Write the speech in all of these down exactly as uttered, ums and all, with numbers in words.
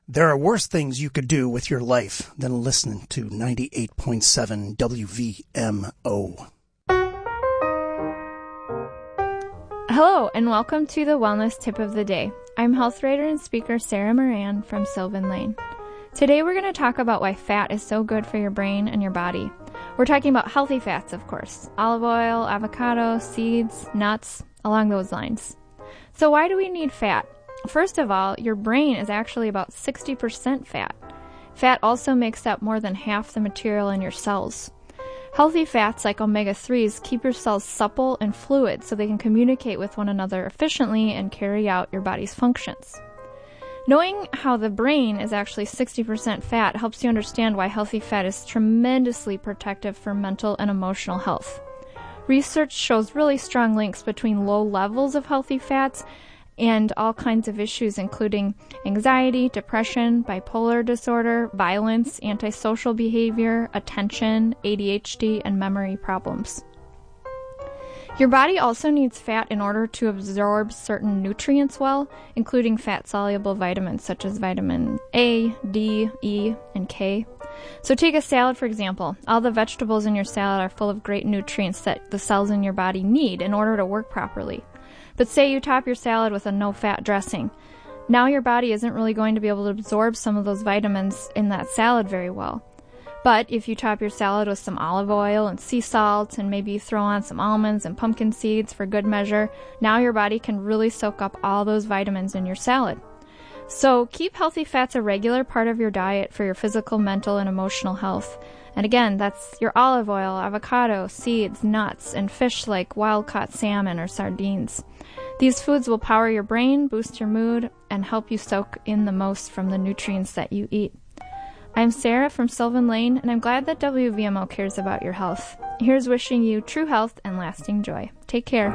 There are worse things you could do with your life than listening to ninety-eight point seven W V M O. Hello, and welcome to the Wellness Tip of the Day. I'm health writer and speaker Sarah Moran from Sylvan Lane. Today we're going to talk about why fat is so good for your brain and your body. We're talking about healthy fats, of course. Olive oil, avocado, seeds, nuts, along those lines. So why do we need fat? First of all, your brain is actually about sixty percent fat. Fat also makes up more than half the material in your cells. Healthy fats like omega threes keep your cells supple and fluid so they can communicate with one another efficiently and carry out your body's functions. Knowing how the brain is actually sixty percent fat helps you understand why healthy fat is tremendously protective for mental and emotional health. Research shows really strong links between low levels of healthy fats and all kinds of issues, including anxiety, depression, bipolar disorder, violence, antisocial behavior, attention, A D H D, and memory problems. Your body also needs fat in order to absorb certain nutrients well, including fat-soluble vitamins such as vitamin A, D, E, and K. So take a salad, for example. All the vegetables in your salad are full of great nutrients that the cells in your body need in order to work properly. But say you top your salad with a no-fat dressing. Now your body isn't really going to be able to absorb some of those vitamins in that salad very well. But if you top your salad with some olive oil and sea salt and maybe you throw on some almonds and pumpkin seeds for good measure, now your body can really soak up all those vitamins in your salad. So keep healthy fats a regular part of your diet for your physical, mental, and emotional health. And again, that's your olive oil, avocado, seeds, nuts, and fish like wild-caught salmon or sardines. These foods will power your brain, boost your mood, and help you soak in the most from the nutrients that you eat. I'm Sarah from Sylvan Lane, and I'm glad that W V M O cares about your health. Here's wishing you true health and lasting joy. Take care.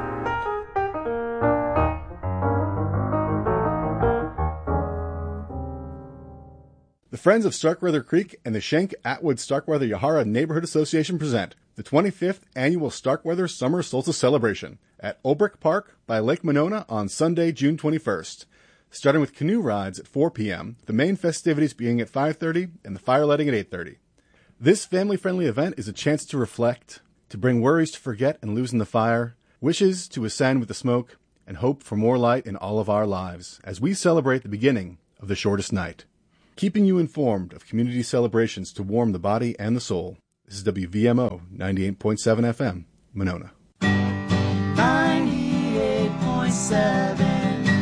The Friends of Starkweather Creek and the Schenck Atwood Starkweather Yahara Neighborhood Association present the twenty-fifth Annual Starkweather Summer Solstice Celebration at Olbrich Park by Lake Monona on Sunday, June twenty-first. Starting with canoe rides at four p.m., the main festivities beginning at five thirty and the fire lighting at eight thirty. This family-friendly event is a chance to reflect, to bring worries to forget and lose in the fire, wishes to ascend with the smoke, and hope for more light in all of our lives as we celebrate the beginning of the shortest night. Keeping you informed of community celebrations to warm the body and the soul. This is W V M O ninety-eight point seven F M, Monona. ninety-eight point seven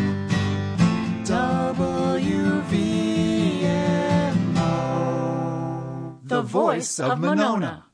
W V M O, the voice of Monona.